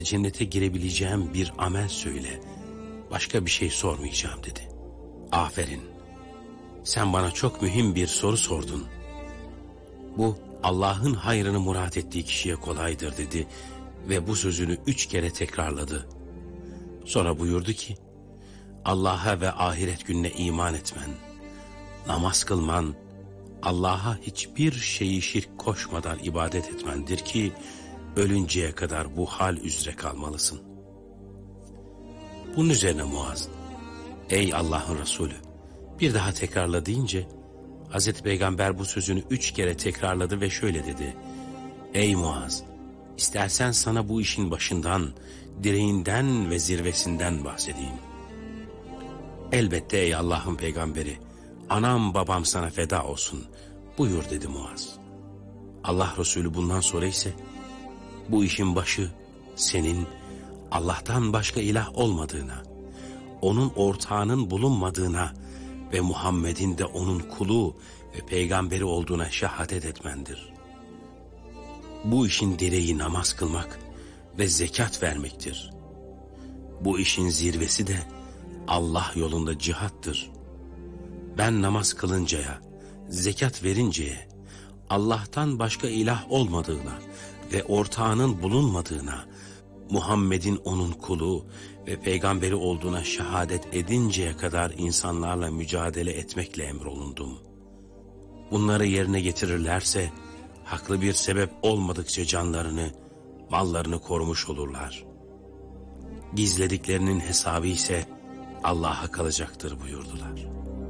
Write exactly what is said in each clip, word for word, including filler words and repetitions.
cennete girebileceğim bir amel söyle. Başka bir şey sormayacağım dedi. Aferin. Sen bana çok mühim bir soru sordun. Bu Allah'ın hayrını murat ettiği kişiye kolaydır dedi ve bu sözünü üç kere tekrarladı. Sonra buyurdu ki, Allah'a ve ahiret gününe iman etmen, namaz kılman, Allah'a hiçbir şeyi şirk koşmadan ibadet etmendir ki, ölünceye kadar bu hal üzere kalmalısın. Bunun üzerine Muaz, ey Allah'ın Resulü, bir daha tekrarla deyince, Hazreti Peygamber bu sözünü üç kere tekrarladı ve şöyle dedi, ey Muaz, istersen sana bu işin başından, direğinden ve zirvesinden bahsedeyim. Elbette ey Allah'ın peygamberi, anam babam sana feda olsun, buyur dedi Muaz. Allah Resulü bundan sonra ise, bu işin başı senin Allah'tan başka ilah olmadığına, onun ortağının bulunmadığına ve Muhammed'in de onun kulu ve peygamberi olduğuna şehadet etmendir. Bu işin direği namaz kılmak ve zekat vermektir. Bu işin zirvesi de Allah yolunda cihattır. Ben namaz kılıncaya, zekat verinceye, Allah'tan başka ilah olmadığına ve ortağının bulunmadığına, Muhammed'in onun kulu ve peygamberi olduğuna şehadet edinceye kadar insanlarla mücadele etmekle emrolundum. Bunları yerine getirirlerse, haklı bir sebep olmadıkça canlarını, mallarını korumuş olurlar. Gizlediklerinin hesabı ise Allah'a kalacaktır buyurdular.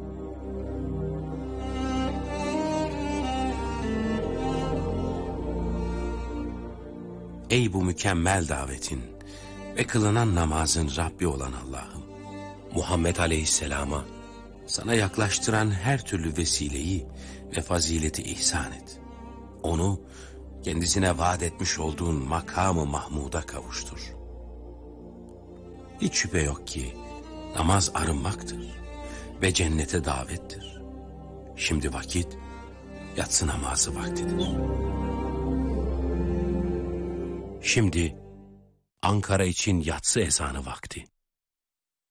Ey bu mükemmel davetin ve kılınan namazın Rabbi olan Allah'ım, Muhammed Aleyhisselam'a sana yaklaştıran her türlü vesileyi ve fazileti ihsan et. Onu kendisine vaat etmiş olduğun makamı Mahmud'a kavuştur. Hiç şüphe yok ki namaz arınmaktır ve cennete davettir. Şimdi vakit yatsı namazı vaktidir. Şimdi Ankara için yatsı ezanı vakti.